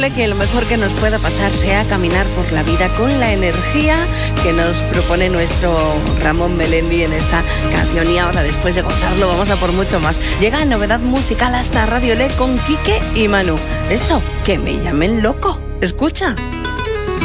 Que lo mejor que nos pueda pasar sea caminar por la vida con la energía que nos propone nuestro Ramón Melendi en esta canción. Y ahora, después de gozarlo, vamos a por mucho más. Llega novedad musical hasta Radio Le con Quique y Manu. Esto, que me llamen loco. Escucha.